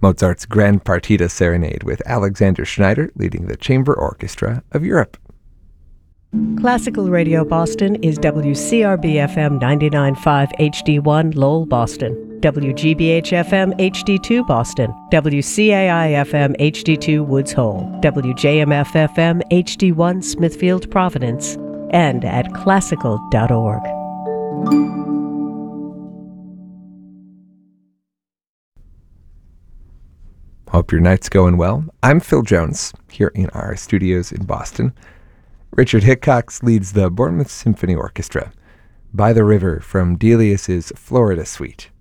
Mozart's Grand Partita Serenade with Alexander Schneider leading the Chamber Orchestra of Europe. Classical Radio Boston is WCRB-FM 99.5 HD1 Lowell, Boston, WGBH-FM HD2 Boston, WCAI-FM HD2 Woods Hole, WJMF-FM HD1 Smithfield, Providence, and at classical.org. Hope your night's going well. I'm Phil Jones, here in our studios in Boston. Richard Hickox leads the Bournemouth Symphony Orchestra, By the River from Delius's Florida Suite.